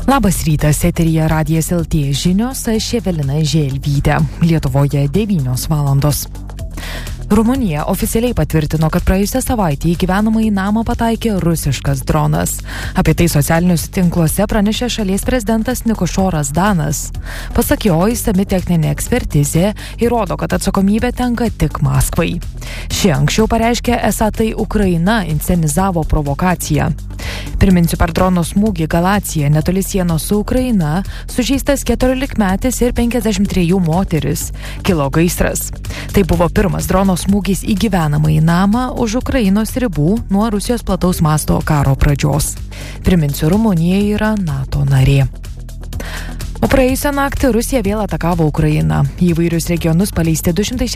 Labas rytas, eteryje Radijas LT žinios, aš Evelina Želvytė. Lietuvoje 9 valandos. Rumunija oficialiai patvirtino, kad praėjusią savaitę į gyvenamąjį namą pataikė rusiškas dronas. Apie tai socialiniuose tinkluose pranešė šalies prezidentas Nikošoras Danas. Pasak jo, išsami techninė ekspertizė įrodo, kad atsakomybė tenka tik Maskvai. Ši anksčiau pareiškė, esą tai Ukraina inscenizavo provokaciją. Priminsiu, per drono smūgį Galaciją netoli sienos su Ukraina sužeistas 14-metis ir 53 moteris. Kilo gaisras. Tai buvo pirmas drono smūgis į gyvenamąjį namą už Ukrainos ribų nuo Rusijos plataus masto karo pradžios. Priminsiu, Rumunija yra NATO narė. O praėjusią naktį Rusija vėl atakavo Ukrainą. Į įvairius regionus paleisti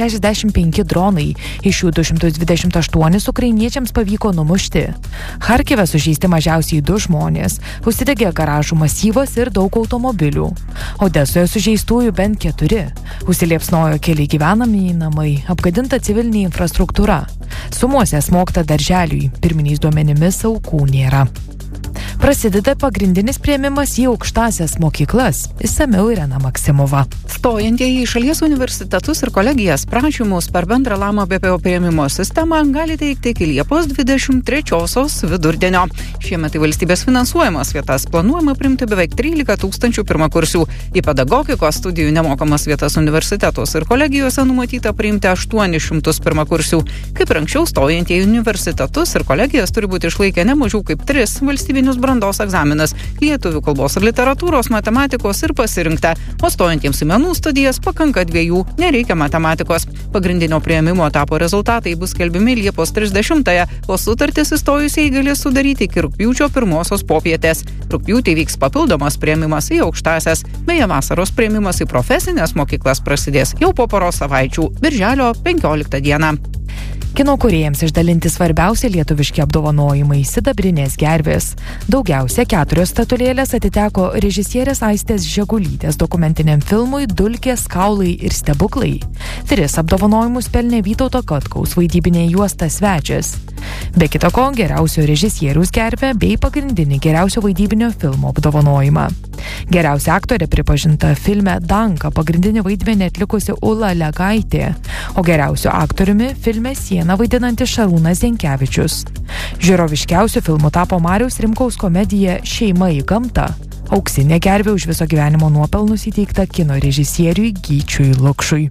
265 dronai, iš jų 228 ukrainiečiams pavyko numušti. Charkive sužeisti mažiausiai 2 žmonės, užsidegė garažų masyvas ir daug automobilių. Odesoje sužeistųjų bent 4. Užsiliepsnojo keli gyvenamieji namai, apgadinta civilinė infrastruktūra. Sumuose smogta darželiui, pirminiais duomenimis aukų nėra. Prasideda pagrindinis priėmimas į aukštąsias mokyklas. Išsamiau Irena Maksimova. Stojantieji į šalies universitetus ir kolegijas prašymus per bendrą Lama BPO priėmimo sistemą gali teikti iki Liepos 23 vidurdienio. Šiemet į valstybės finansuojamas vietas planuojama priimti beveik 13 000 pirmakursių. Į pedagogikos studijų nemokamas vietas universitetuose ir kolegijose numatyta priimti 800 pirmakursių. Kaip ir anksčiau, stojantieji į universitetus ir kolegijas turi būti išlaikę ne mažiau kaip 3 valstybinius brandos egzaminas - lietuvių kalbos ir literatūros, matematikos ir pasirinkta, o stojantiems į menų studijas pakanka 2, nereikia matematikos. Pagrindinio priėmimo etapo rezultatai bus skelbiami Liepos 30-ąją, o sutartis įstojusieji galės sudaryti iki rugpjūčio 1 popietės. Rugpjūtį vyks papildomas priėmimas į aukštąsias, beje, vasaros priėmimas į profesinės mokyklas prasidės jau po poros savaičių, birželio 15 dieną. Kino kūrėjams išdalinti svarbiausi lietuviški apdovanojimai - sidabrinės gervės. Daugiausia 4 statulėlės atiteko režisierės Aistės Žegulytės dokumentiniam filmui Dulkės, kaulai ir stebuklai. 3 apdovanojimus pelnė Vytauto Katkaus vaidybinė juosta Svečias. Be kita ko, geriausio režisieriaus gervę bei pagrindinį geriausio vaidybinio filmo apdovanojimą. Geriausia aktorė pripažinta filme Danka pagrindinį vaidmenį atlikusi Ula Legaitė, o geriausiu aktoriumi filme Siena vaidinantis Šarūnas Zenkevičius. Žiūroviškiausiu filmu tapo Mariaus Rimkaus komedija Šeima į gamtą. Auksinė gervė už viso gyvenimo nuopelnus įteikta kino režisieriui Gyčiui Lukšui.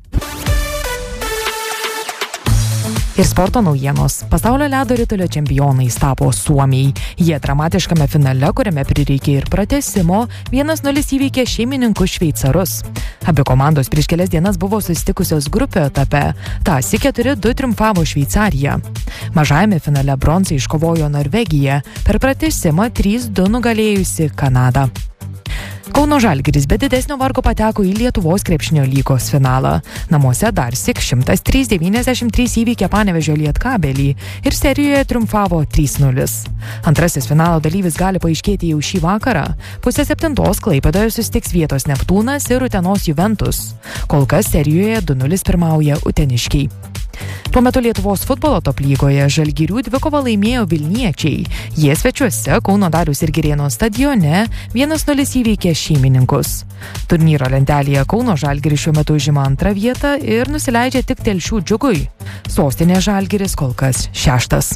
Ir sporto naujienos. Pasaulio ledo ritulio čempionais tapo suomiai. Jie dramatiškame finale, kuriame prireikė ir pratęsimo, 1-0 įveikė šeimininkus šveicarus. Abi komandos prieš kelias dienas buvo susitikusios grupio etape. Tąsi 4-2 triumfavo Šveicarija. Mažajame finale bronzą iškovojo Norvegija, per pratęsimą 3-2 nugalėjusi Kanadą. Kauno Žalgiris be didesnio vargo pateko į Lietuvos krepšinio lygos finalą. Namuose darsik 103-93 įveikė Panevėžio Lietkabelį ir serijoje triumfavo 3-0. Antrasis finalo dalyvis gali paaiškėti jau šį vakarą. 6:30 Klaipėdoje susitiks Vietos Neptūnas ir Utenos Juventus. Kol kas serijoje 2-0 pirmauja uteniškiai. Tuo metu Lietuvos futbolo top lygoje Žalgirių dvikovą laimėjo Vilniečiai. Jie svečiuose Kauno Dariaus ir Girėno stadione 1-0 įveikė šeimininkus. Turnyro lentelėje Kauno Žalgiris šiuo metu užima 2 vietą ir nusileidžia tik Telšių Džiugui. Sostinės Žalgiris kol kas 6.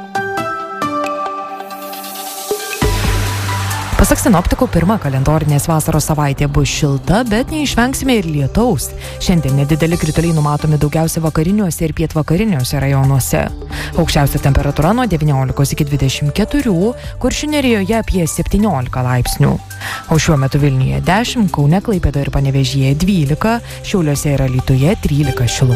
Pasak sinoptikų, pirma kalendorinės vasaros savaitė bus šilta, bet neišvengsime ir lietaus. Šiandien nedideli krituliai numatomi daugiausia vakariniuose ir pietvakariniuose rajonuose. Aukščiausia temperatūra nuo 19 iki 24, Kuršių Nerijoje apie 17 laipsnių. O šiuo metu Vilniuje 10, Kaune, Klaipėdoje ir Panevėžyje 12, Šiauliuose ir Alytuje 13 šilumos.